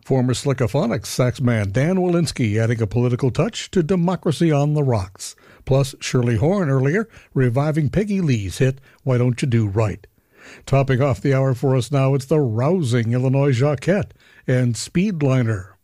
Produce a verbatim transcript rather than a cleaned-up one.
Former Slickophonics saxman Dan Walensky adding a political touch to Democracy on the Rocks. Plus Shirley Horn earlier reviving Peggy Lee's hit, Why Don't You Do Right. Topping off the hour for us now, it's the rousing Illinois Jacquette and Speedliner.